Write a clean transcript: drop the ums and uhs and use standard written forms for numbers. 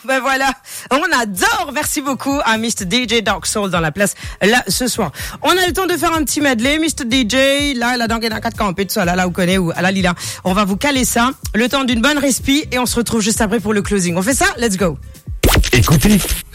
Ben voilà, on adore. Merci beaucoup à Mr. DJ Dark Soul dans la place là ce soir. On a le temps de faire un petit medley. Mr. DJ, là, la dangue dans 4 campés, tout ça, là, vous connaissez, ou à la Lila. On va vous caler ça. Le temps d'une bonne respi et on se retrouve juste après pour le closing. On fait ça? Let's go. Écoutez